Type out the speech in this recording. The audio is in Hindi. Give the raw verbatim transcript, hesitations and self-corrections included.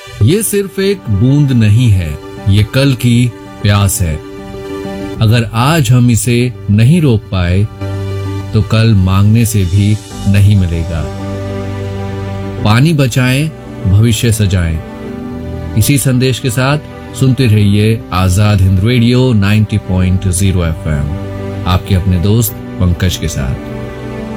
ये सिर्फ एक बूंद नहीं है, ये कल की प्यास है। अगर आज हम इसे नहीं रोक पाए तो कल मांगने से भी नहीं मिलेगा। पानी बचाएं, भविष्य सजाएं। इसी संदेश के साथ सुनते रहिए आजाद हिंद रेडियो नब्बे पॉइंट शून्य एफएम, आपके अपने दोस्त पंकज के साथ।